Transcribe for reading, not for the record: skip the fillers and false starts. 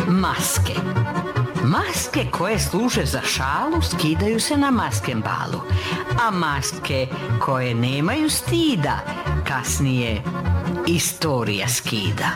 Maske. Maske koje služe za šalu skidaju se na maskenbalu, a maske koje nemaju stida kasnije istorija skida.